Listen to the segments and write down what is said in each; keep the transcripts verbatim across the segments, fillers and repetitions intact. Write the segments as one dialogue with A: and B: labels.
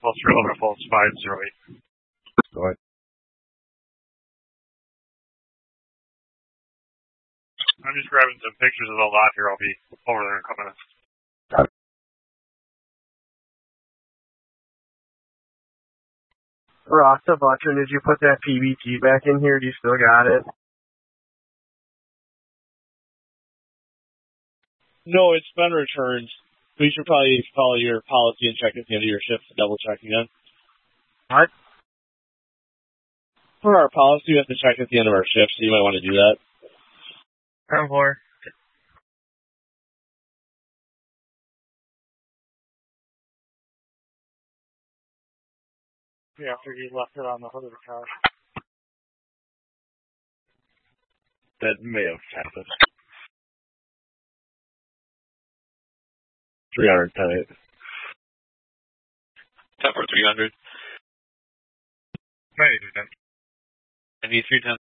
A: Pulse for eleven, Pulse five zero eight.
B: Go ahead.
A: I'm just grabbing some pictures of the lot here. I'll be over there in a couple minutes.
C: Rasta Butcher, did you put that P B T back in here? Do you still got it?
D: No, it's been returned. We should probably follow your policy and check at the end of your shift to double check again.
C: What?
D: For our policy, we have to check at the end of our shift, so you might want to do that.
C: ten four.
A: Yeah, after he left it on the hood of the car.
B: That may have happened. three hundred ten eight.
E: ten for three hundred.
A: ninety-two ten.
E: ninety-three ten.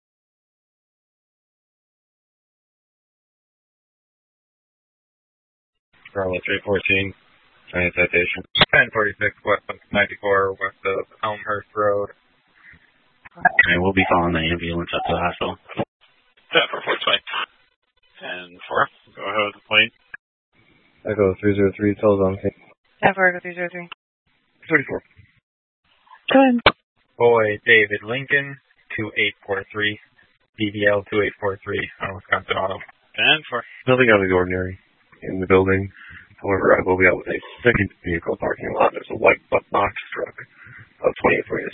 B: Charlotte three fourteen. Giant citation.
A: ten forty-six west of ninety-four, west of Elmhurst Road.
F: Okay, we'll be calling the ambulance up to the hospital.
E: ten for four twenty. ten four. Go ahead with the plane.
B: Echo three zero three, telephone.
G: ten four, Echo three zero three.
B: thirty-four.
G: Go ahead.
A: Boy, David Lincoln, two eight four three. D D L two eight four three on Wisconsin Auto.
E: ten four.
B: Nothing out of the ordinary in the building. However, I will be out with a second vehicle parking lot. There's a white butt box truck of twenty-eight for you.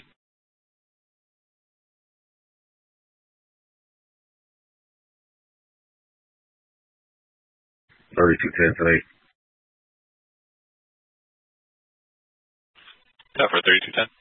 B: thirty-two ten today.
E: ten for thirty-two ten.